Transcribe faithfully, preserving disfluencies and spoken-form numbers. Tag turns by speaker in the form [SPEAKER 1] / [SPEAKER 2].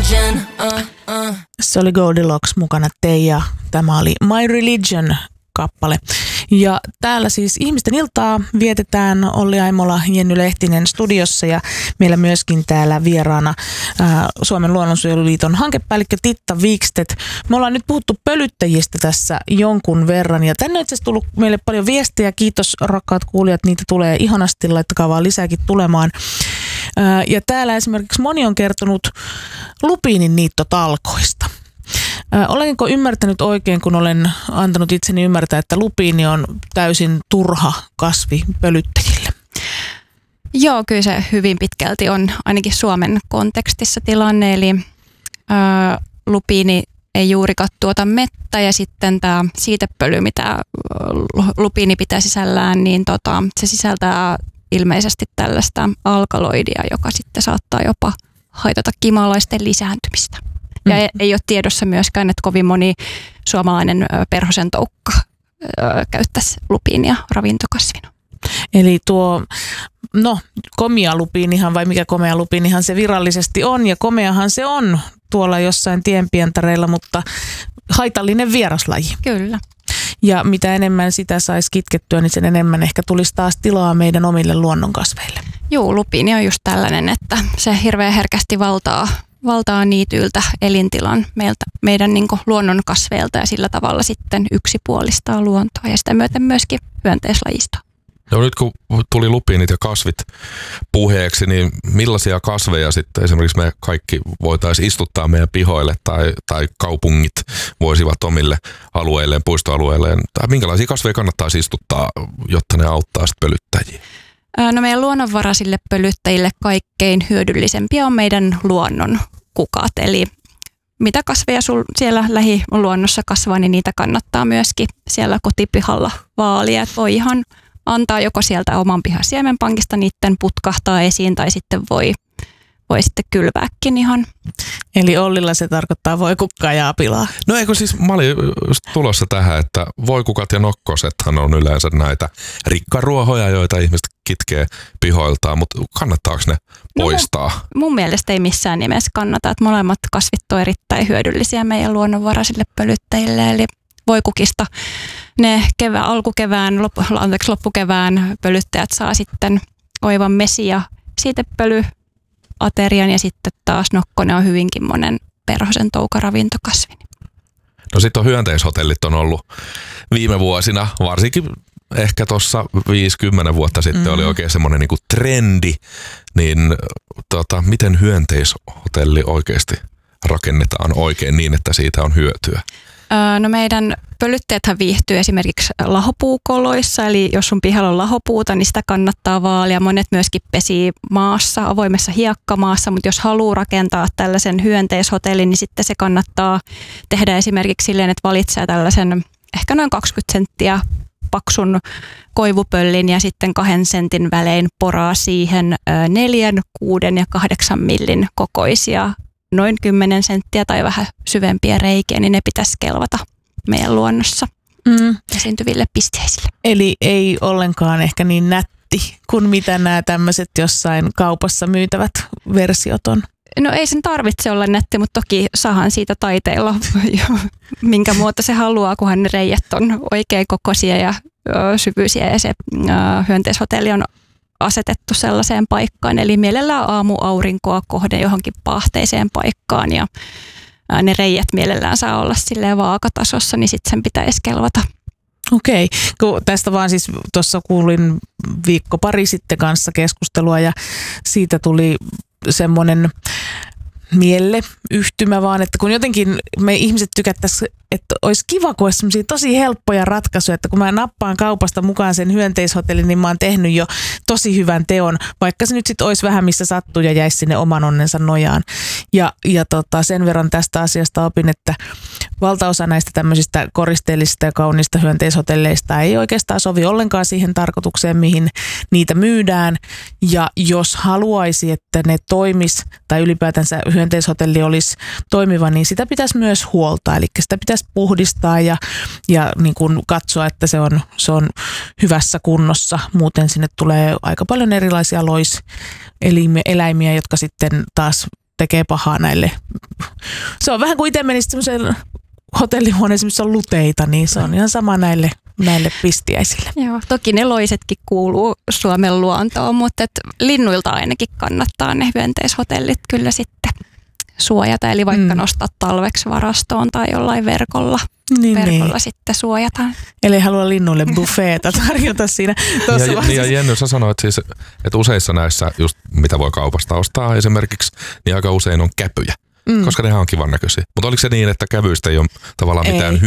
[SPEAKER 1] religion. Uh, uh.
[SPEAKER 2] Se oli Goldilocks mukana Teija. Tämä oli My Religion kappale. Ja täällä siis ihmisten iltaa vietetään Olli Aimola, Jenny Lehtinen studiossa ja meillä myöskin täällä vieraana ää, Suomen luonnonsuojeluliiton hankepäällikkö Titta Wikstedt. Me ollaan nyt puhuttu pölyttäjistä tässä jonkun verran ja tänne on itse asiassa tullut meille paljon viestejä. Kiitos rakkaat kuulijat, niitä tulee ihanasti, laittakaa vaan lisääkin tulemaan. Ää, ja täällä esimerkiksi moni on kertonut lupiinin niittotalkoista. Olenko ymmärtänyt oikein, kun olen antanut itseni ymmärtää, että lupiini on täysin turha kasvi pölyttäjille?
[SPEAKER 3] Joo, kyllä se hyvin pitkälti on ainakin Suomen kontekstissa tilanne, eli ää, lupiini ei juurikaan tuota mettä ja sitten tämä siitepöly, mitä lupiini pitää sisällään, niin tota, se sisältää ilmeisesti tällaista alkaloidia, joka sitten saattaa jopa haitata kimalaisten lisääntymistä. Ja mm. ei ole tiedossa myöskään, että kovin moni suomalainen perhosen toukka käyttäisi lupiinia ravintokasvina.
[SPEAKER 2] Eli tuo, no komea lupiinihan vai mikä komea lupiinihan se virallisesti on ja komeahan se on tuolla jossain tienpientareilla, mutta haitallinen vieraslaji.
[SPEAKER 3] Kyllä.
[SPEAKER 2] Ja mitä enemmän sitä saisi kitkettyä, niin sen enemmän ehkä tulisi taas tilaa meidän omille luonnonkasveille.
[SPEAKER 3] Joo, lupiini on just tällainen, että se hirveän herkästi valtaa valtaa niityltä elintilan meiltä, meidän niin kuin luonnonkasveilta ja sillä tavalla sitten yksipuolistaa luontoa ja sitä myöten myöskin hyönteislajistoa.
[SPEAKER 4] No nyt kun tuli lupiinit ja kasvit puheeksi, niin millaisia kasveja sitten esimerkiksi me kaikki voitaisiin istuttaa meidän pihoille tai, tai kaupungit voisivat omille alueilleen, puistoalueilleen? Tai minkälaisia kasveja kannattaa istuttaa, jotta ne auttaa sitten pölyttäjiä?
[SPEAKER 3] No meidän luonnonvaraisille pölyttäjille kaikkein hyödyllisempiä on meidän luonnon kukat. Eli mitä kasveja sul siellä lähiluonnossa kasvaa, niin niitä kannattaa myöskin siellä kotipihalla vaalia. Et voi ihan antaa joko sieltä oman pihan siemenpankista niiden putkahtaa esiin tai sitten voi, voi sitten kylvääkin ihan.
[SPEAKER 2] Eli Ollilla se tarkoittaa voikukkaa ja apilaa.
[SPEAKER 4] No eikö siis, mä olin just tulossa tähän, että voikukat ja nokkosethan on yleensä näitä rikkaruohoja, joita ihmiset kitkee pihoiltaan, mutta kannattaako ne poistaa?
[SPEAKER 3] No, mun, mun mielestä ei missään nimessä kannata, että molemmat kasvit on erittäin hyödyllisiä meidän luonnonvaraisille pölyttäjille, eli voikukista ne kevään, alkukevään, loppu, anteeksi, loppukevään pölyttäjät saa sitten oivan mesi- ja siitepöly aterian ja sitten taas nokkonen on hyvinkin monen perhosen toukaravintokasvi.
[SPEAKER 4] No sitten on hyönteishotellit on ollut viime vuosina, varsinkin ehkä tuossa viisikymmentä vuotta sitten mm. oli oikein semmoinen niinku trendi, niin tota, miten hyönteishotelli oikeasti rakennetaan oikein niin, että siitä on hyötyä?
[SPEAKER 3] No meidän pölyttäjäthän viihtyy esimerkiksi lahopuukoloissa, eli jos sun pihalla on lahopuuta, niin sitä kannattaa vaalia. Monet myöskin pesii maassa, avoimessa hiekkamaassa, mutta jos haluaa rakentaa tällaisen hyönteishotellin, niin sitten se kannattaa tehdä esimerkiksi silleen, että valitsee tällaisen ehkä noin kaksikymmentä senttiä paksun koivupöllin ja sitten kahden sentin välein poraa siihen neljän, kuuden ja kahdeksan millin kokoisia noin kymmenen senttiä tai vähän syvempiä reikiä, niin ne pitäisi kelvata meidän luonnossa mm. esiintyville pisteisille.
[SPEAKER 2] Eli ei ollenkaan ehkä niin nätti kuin mitä nämä tämmöiset jossain kaupassa myytävät versiot on.
[SPEAKER 3] No ei sen tarvitse olla nätti, mutta toki saahan siitä taiteilla, minkä muoto se haluaa, kunhan ne reijät on oikein kokoisia ja ö, syvyisiä ja se ö, hyönteishotelli on asetettu sellaiseen paikkaan, eli mielellään aamuaurinkoa kohden johonkin paahteiseen paikkaan ja ne reijät mielellään saa olla silleen vaakatasossa, niin sitten sen pitäisi kelvata.
[SPEAKER 2] Okei, kun tästä vaan siis tuossa kuulin viikko pari sitten kanssa keskustelua ja siitä tuli semmoinen mielle yhtymä vaan, että kun jotenkin me ihmiset tykättäisiin, että olisi kiva, kun olisi semmoisia tosi helppoja ratkaisuja, että kun mä nappaan kaupasta mukaan sen hyönteishotellin, niin mä oon tehnyt jo tosi hyvän teon, vaikka se nyt sitten olisi vähän missä sattuu ja jäisi sinne oman onnensa nojaan. Ja, ja tota, sen verran tästä asiasta opin, että valtaosa näistä tämmöisistä koristeellisista ja kauniista hyönteishotelleista ei oikeastaan sovi ollenkaan siihen tarkoitukseen, mihin niitä myydään. Ja jos haluaisi, että ne toimis tai ylipäätänsä hyönteishotelli olisi toimiva, niin sitä pitäisi myös huoltaa. Eli sitä pitäisi puhdistaa ja, ja niin kuin katsoa, että se on, se on hyvässä kunnossa. Muuten sinne tulee aika paljon erilaisia loiseläimiä, jotka sitten taas tekee pahaa näille Se on vähän kuin itse menisit semmoiseen hotellihuoneeseen, missä on luteita, niin se on ihan sama näille, näille pistiäisille.
[SPEAKER 3] Joo, toki ne loisetkin kuuluu Suomen luontoon, mutta et linnuilta ainakin kannattaa ne hyönteishotellit kyllä sitten suojata. Eli vaikka mm. nostaa talveksi varastoon tai jollain verkolla, niin, verkolla niin. sitten suojataan.
[SPEAKER 2] Eli ei halua linnuille buffeeta tarjota siinä.
[SPEAKER 4] Ja, ja, ja Jenny, sä sanoit siis, että useissa näissä, just mitä voi kaupasta ostaa esimerkiksi, niin aika usein on käpyjä. Mm. Koska nehän on kivan näköisiä. Mutta oliko se niin, että kävyistä ei ole tavallaan ei. mitään